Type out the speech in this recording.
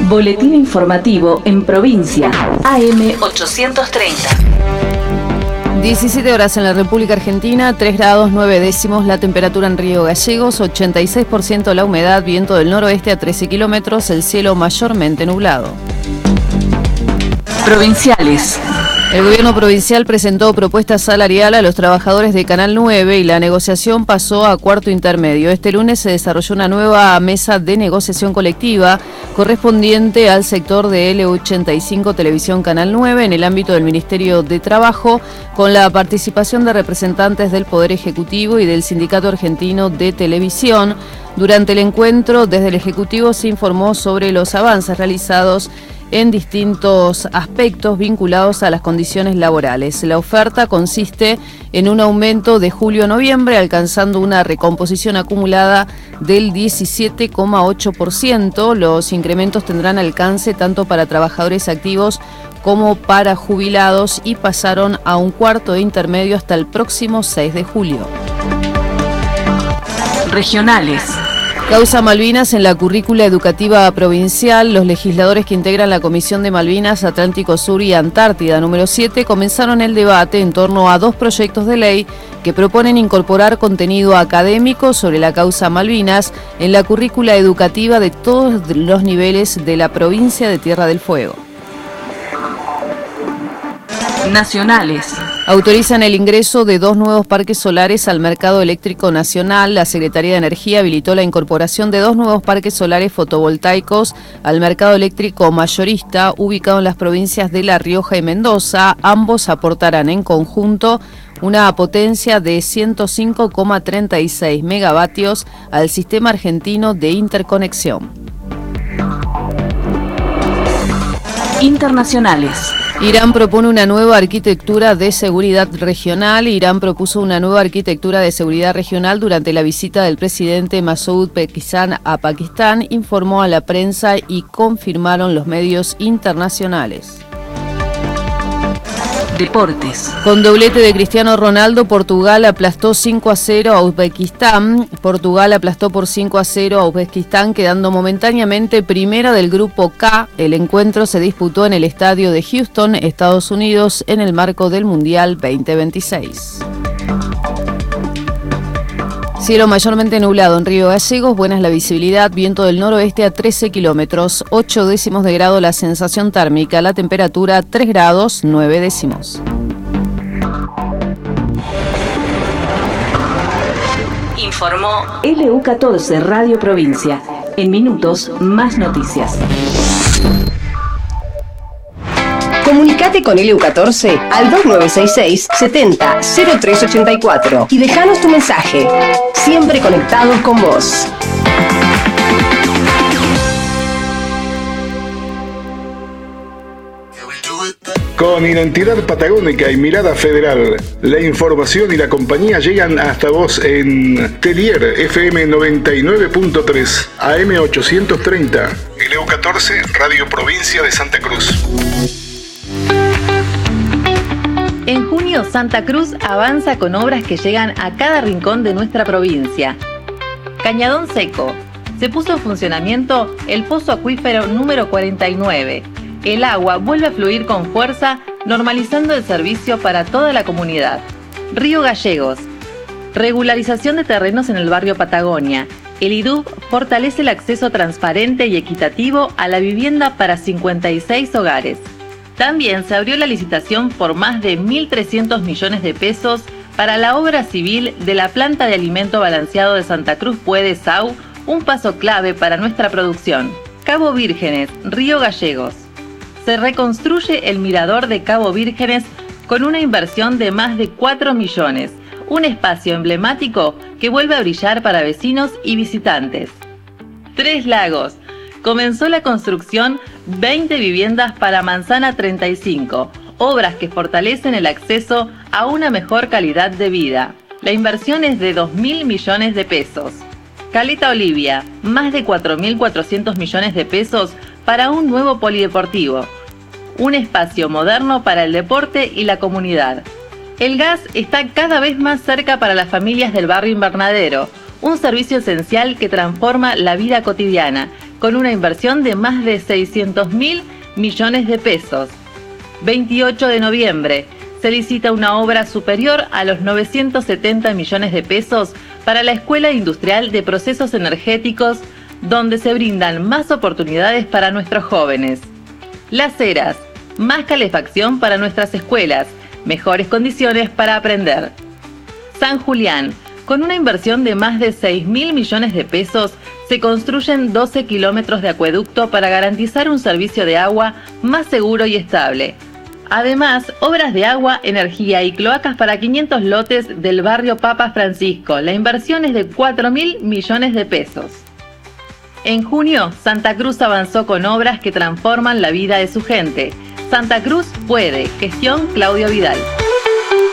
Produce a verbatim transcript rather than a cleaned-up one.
Boletín informativo en provincia. A M ochocientos treinta. diecisiete horas en la República Argentina, tres grados nueve décimos la temperatura en Río Gallegos, ochenta y seis por ciento la humedad, viento del noroeste a trece kilómetros, el cielo mayormente nublado. Provinciales. El gobierno provincial presentó propuesta salarial a los trabajadores de Canal nueve y la negociación pasó a cuarto intermedio. Este lunes se desarrolló una nueva mesa de negociación colectiva correspondiente al sector de L ochenta y cinco Televisión Canal nueve en el ámbito del Ministerio de Trabajo, con la participación de representantes del Poder Ejecutivo y del Sindicato Argentino de Televisión. Durante el encuentro, desde el Ejecutivo se informó sobre los avances realizados en distintos aspectos vinculados a las condiciones laborales. La oferta consiste en un aumento de julio a noviembre, alcanzando una recomposición acumulada del diecisiete coma ocho por ciento. Los incrementos tendrán alcance tanto para trabajadores activos como para jubilados y pasaron a un cuarto de intermedio hasta el próximo seis de julio. Regionales. Causa Malvinas en la currícula educativa provincial. Los legisladores que integran la Comisión de Malvinas, Atlántico Sur y Antártida número siete comenzaron el debate en torno a dos proyectos de ley que proponen incorporar contenido académico sobre la causa Malvinas en la currícula educativa de todos los niveles de la provincia de Tierra del Fuego. Nacionales. Autorizan el ingreso de dos nuevos parques solares al mercado eléctrico nacional. La Secretaría de Energía habilitó la incorporación de dos nuevos parques solares fotovoltaicos al mercado eléctrico mayorista, ubicado en las provincias de La Rioja y Mendoza. Ambos aportarán en conjunto una potencia de ciento cinco coma treinta y seis megavatios al sistema argentino de interconexión. Internacionales. Irán propone una nueva arquitectura de seguridad regional. Irán propuso una nueva arquitectura de seguridad regional durante la visita del presidente Masoud Pezeshkian a Pakistán, informó a la prensa y confirmaron los medios internacionales. Deportes. Con doblete de Cristiano Ronaldo, Portugal aplastó cinco a cero a Uzbekistán. Portugal aplastó por cinco a cero a Uzbekistán, quedando momentáneamente primera del grupo K. El encuentro se disputó en el estadio de Houston, Estados Unidos, en el marco del Mundial veinte veintiséis. Cielo mayormente nublado en Río Gallegos, buena es la visibilidad, viento del noroeste a trece kilómetros, ocho décimos de grado la sensación térmica, la temperatura tres grados nueve décimos. Informó L U catorce Radio Provincia. En minutos, más noticias. Comunicate con L U catorce al dos nueve seis seis, setenta, cero tres ochenta y cuatro y dejanos tu mensaje. Siempre conectados con vos. Con identidad patagónica y mirada federal, la información y la compañía llegan hasta vos en Telier F M noventa y nueve punto tres, A M ochocientos treinta, L U catorce, Radio Provincia de Santa Cruz. En junio, Santa Cruz avanza con obras que llegan a cada rincón de nuestra provincia. Cañadón Seco. Se puso en funcionamiento el pozo acuífero número cuarenta y nueve. El agua vuelve a fluir con fuerza, normalizando el servicio para toda la comunidad. Río Gallegos. Regularización de terrenos en el barrio Patagonia. El I D U B fortalece el acceso transparente y equitativo a la vivienda para cincuenta y seis hogares. También se abrió la licitación por más de mil trescientos millones de pesos para la obra civil de la planta de alimento balanceado de Santa Cruz Puede S A U, un paso clave para nuestra producción. Cabo Vírgenes, Río Gallegos. Se reconstruye el mirador de Cabo Vírgenes con una inversión de más de cuatro millones, un espacio emblemático que vuelve a brillar para vecinos y visitantes. Tres Lagos. Comenzó la construcción veinte viviendas para Manzana treinta y cinco, obras que fortalecen el acceso a una mejor calidad de vida. La inversión es de dos mil millones de pesos. Caleta Olivia, más de cuatro mil cuatrocientos millones de pesos para un nuevo polideportivo. Un espacio moderno para el deporte y la comunidad. El gas está cada vez más cerca para las familias del barrio Invernadero, un servicio esencial que transforma la vida cotidiana, con una inversión de más de seiscientos mil millones de pesos. veintiocho de noviembre, se licita una obra superior a los novecientos setenta millones de pesos para la Escuela Industrial de Procesos Energéticos, donde se brindan más oportunidades para nuestros jóvenes. Las Heras, más calefacción para nuestras escuelas, mejores condiciones para aprender. San Julián, con una inversión de más de seis mil millones de pesos, se construyen doce kilómetros de acueducto para garantizar un servicio de agua más seguro y estable. Además, obras de agua, energía y cloacas para quinientos lotes del barrio Papa Francisco. La inversión es de cuatro mil millones de pesos. En junio, Santa Cruz avanzó con obras que transforman la vida de su gente. Santa Cruz puede. Gestión Claudio Vidal.